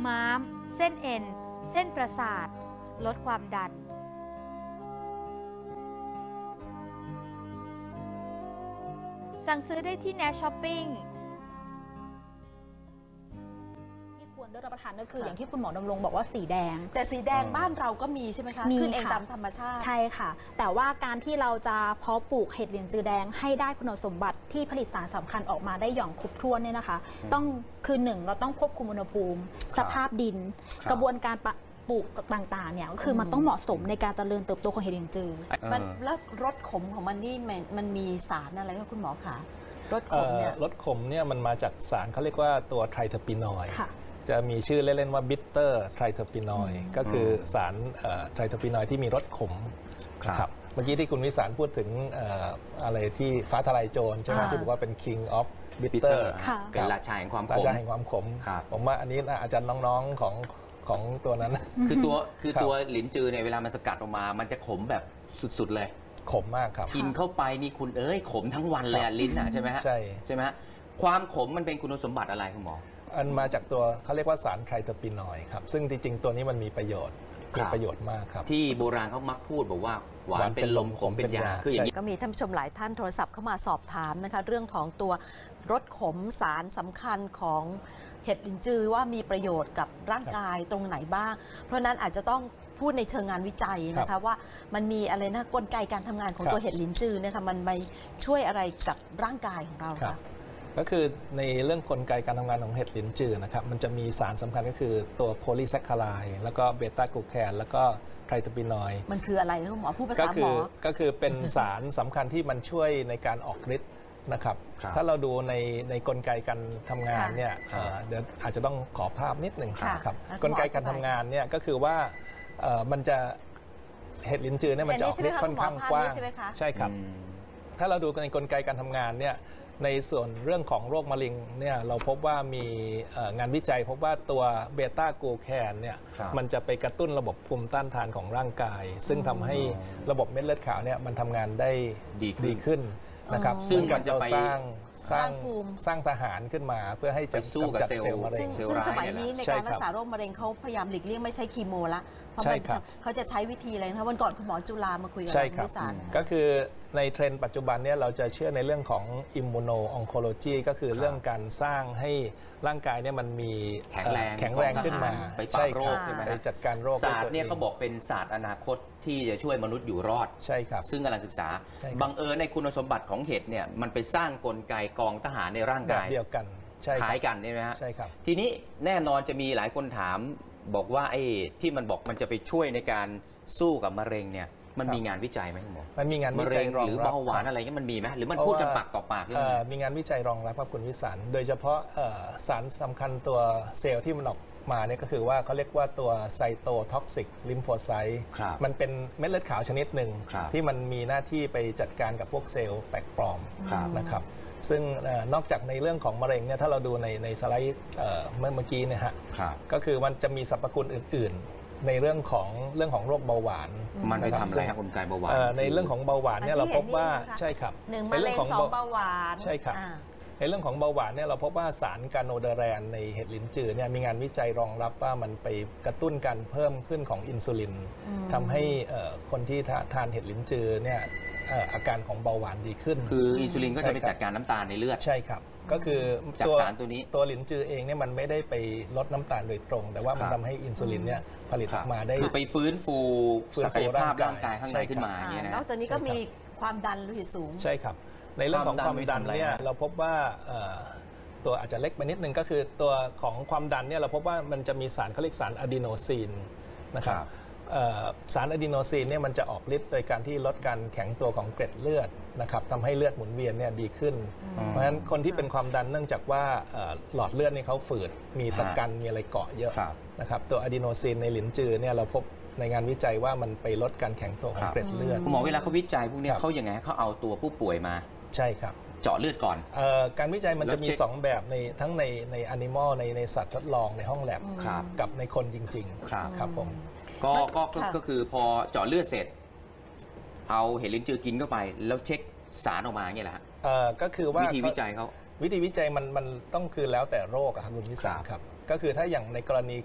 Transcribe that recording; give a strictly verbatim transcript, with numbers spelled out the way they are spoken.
ม้าม เส้นเอ็น เส้นประสาท ลดความดันสั่งซื้อได้ที่ Nash Shopping ที่ควรได้รับประทานก็คืออย่างที่คุณหมอดำรงบอกว่าสีแดงแต่สีแดงบ้านเราก็มีใช่ไหมคะขึ้นเองตามธรรมชาติใช่ค่ะแต่ว่าการที่เราจะเพาะปลูกเห็ดเหลียงจือแดงให้ได้คุณสมบัติที่ผลิตสารสำคัญออกมาได้อย่างครบถ้วนเนี่ยนะคะต้องคือหนึ่งเราต้องควบคุมอุณหภูมิสภาพดินกระบวนการปลูกต่างๆเนี่ยก็คือมันต้องเหมาะสมในการเจริญเติบโตของเห็ดเหลียงจือมันแล้วรสขมของมันนี่มันมันมีสารอะไรคะคุณหมอคะรสขมเนี่ยรสขมเนี่ยมันมาจากสารเขาเรียกว่าตัวไทรเทอปินอยด์จะมีชื่อเล่นๆว่าบิตเตอร์ไทรเทอปินอยด์ก็คือสารไทรเทอปินอยด์ที่มีรสขมครับเมื่อกี้ที่คุณวิสารพูดถึงอะไรที่ฟ้าทลายโจรใช่ไหมที่บอกว่าเป็น king of bitter เป็นราชาแห่งความขมราชาแห่งความขมผมว่าอันนี้อาจารย์น้องๆของของตัวนั้นคือตัวคือตัวหลินจือเนี่ยเวลามันสกัดออกมามันจะขมแบบสุดๆเลยขมมากครับกินเข้าไปนี่คุณเอ้ยขมทั้งวันเลยลิ้นอ่ะใช่ไหมฮะใช่ใช่ไหมฮะความขมมันเป็นคุณสมบัติอะไรคุณหมออันมาจากตัวเขาเรียกว่าสารไทรเทอปินอยด์ครับซึ่งจริงๆตัวนี้มันมีประโยชน์มีประโยชน์มากครับที่โบราณเขามักพูดบอกว่าหวานเป็นลมขมเป็นยาคืออย่างนี้ก็มีท่านผู้ชมหลายท่านโทรศัพท์เข้ามาสอบถามนะคะเรื่องของตัวรสขมสารสำคัญของเห็ดลินจือว่ามีประโยชน์กับร่างกายตรงไหนบ้างเพราะนั้นอาจจะต้องพูดในเชิงงานวิจัยนะคะว่ามันมีอะไรนะกลไกการทำงานของตัวเห็ดลินจือนะคะมันไปช่วยอะไรกับร่างกายของเราคะก็คือในเรื่องกลไกการทำงานของเห็ดลิ้นจือนะครับมันจะมีสารสำคัญก็คือตัวโพลีแซคคาไรด์แล้วก็เบต้ากลูแคนแล้วก็ไทรเทอปินอยด์มันคืออะไรครับหมอผู้ภาษาหมอก็คือเป็นสารสำคัญที่มันช่วยในการออกฤทธิ์นะครับถ้าเราดูในในกลไกการทำงานเนี่ยเดี๋ยวอาจจะต้องขอภาพนิดหนึ่งครับกลไกการทำงานเนี่ยก็คือว่ามันจะเห็ดลิ้นจือเนี่ยมันจะออกฤทธิ์ค่อนข้างกว้างใช่ครับถ้าเราดูในกลไกการทำงานเนี่ยในส่วนเรื่องของโรคมะเร็งเนี่ยเราพบว่ามีงานวิจัยพบว่าตัวเบต้ากลูแคนเนี่ยมันจะไปกระตุ้นระบบภูมิต้านทานของร่างกายซึ่งทำให้ระบบเม็ดเลือดขาวเนี่ยมันทำงานได้ดีขึ้นนะครับซึ่งมันจะสร้างสร้างสร้างทหารขึ้นมาเพื่อให้จะสู้กับเซลล์มะเร็งซึ่งสมัยนี้ในการรักษาโรคมะเร็งเขาพยายามหลีกเลี่ยงไม่ใช้คีโมละเพราะเขาจะใช้วิธีอะไรนะวันก่อนคุณหมอจุฬามาคุยกับคุณวิสารก็คือในเทรนด์ปัจจุบันเนี่ยเราจะเชื่อในเรื่องของอิมมูโนอองโคโลจีก็คือเรื่องการสร้างให้ร่างกายเนี่ยมันมีแข็งแรงแข็งแรงขึ้นมาไปปราบโรคใช่ไหมไปจัดการโรคศาสตร์เนี่ยเขาบอกเป็นศาสตร์อนาคตที่จะช่วยมนุษย์อยู่รอดใช่ครับซึ่งกำลังศึกษาบังเอิญในคุณสมบัติของเห็ดเนี่ยมันไปสร้างกลไกกองทหารในร่างกายเดียวกันคล้ายกันใช่ไหมฮะใช่ครับทีนี้แน่นอนจะมีหลายคนถามบอกว่าไอ้ที่มันบอกมันจะไปช่วยในการสู้กับมะเร็งเนี่ยมันมีงานวิจัยไหมคุณหมอมันมีงานวิจัยรองรับหรือเบาหวานอะไรเงี้ยมันมีไหมหรือมันพูดกันปากต่อปากมีงานวิจัยรองรับครับคุณวิสารโดยเฉพาะสารสำคัญตัวเซลล์ที่มันออกมาเนี่ยก็คือว่าเขาเรียกว่าตัวไซโตท็อกซิกลิมโฟไซต์มันเป็นเม็ดเลือดขาวชนิดหนึ่งที่มันมีหน้าที่ไปจัดการกับพวกเซลล์แปลกปลอมนะครับซึ่งนอกจากในเรื่องของมะเร็งเนี่ยถ้าเราดูในในสไลด์เมื่อเมื่อกี้เนี่ยฮะก็คือมันจะมีสรรพคุณอื่นๆในเรื่องของเรื่องของโรคเบาหวานมันไปทำอะไรกลไกเบาหวานในเรื่องของเบาหวานเนี่ยเราพบว่าใช่ครับในเรื่องของเบาหวานใช่ครับในเรื่องของเบาหวานเนี่ยเราพบว่าสารกาโนเดแรนในเห็ดลิ้นจือเนี่ยมีงานวิจัยรองรับว่ามันไปกระตุ้นการเพิ่มขึ้นของอินซูลินทำให้คนที่ทานเห็ดลิ้นจือเนี่ยอาการของเบาหวานดีขึ้นคืออินซูลินก็จะไปจัดการน้ำตาลในเลือดใช่ครับก็คือจากสารตัวนี้ตัวลิ้นจือเองเนี่ยมันไม่ได้ไปลดน้ำตาลโดยตรงแต่ว่ามันทำให้อินซูลินเนี่ยผลิตออกมาได้คือไปฟื้นฟูศักยภาพร่างกายข้างในขึ้นมาเนี่ยนะนอกจากนี้ก็มีความดันโลหิตสูงใช่ครับในเรื่องของความดันเนี่ยเราพบว่าตัวอาจจะเล็กไปนิดนึงก็คือตัวของความดันเนี่ยเราพบว่ามันจะมีสารเขาเรียกสารอะดีโนซีนนะครับสารอะดีโนซีนเนี่ยมันจะออกฤทธิ์โดยการที่ลดการแข็งตัวของเกล็ดเลือดนะครับทำให้เลือดหมุนเวียนเนี่ยดีขึ้นเพราะฉะนั้นคนที่เป็นความดันเนื่องจากว่าหลอดเลือดนี่เขาฝืดมีตะกันมีอะไรเกาะเยอะนะครับตัวอะดีโนซีนในหลินจือเนี่ยเราพบในงานวิจัยว่ามันไปลดการแข็งตัวของเกล็ดเลือดคุณหมอเวลาเขาวิจัยพวกนี้เขาอย่างไงเขาเอาตัวผู้ป่วยมาใช่ครับเจาะเลือดก่อนเอ่อการวิจัยมันจะมีสองแบบในทั้งในในแอนิมอลในในสัตว์ทดลองในห้องแลบกับในคนจริงๆครับผมก็ก็ก็คือพอเจาะเลือดเสร็จเอาเห็ดลิ้นจือกินเข้าไปแล้วเช็คสารออกมาอย่างเงี้ยแหละฮะเอ่อก็คือว่าวิธีวิจัยเขาวิธีวิจัยมันมันต้องคือแล้วแต่โรคครับคุณวิสารครับก็คือถ้าอย่างในกรณี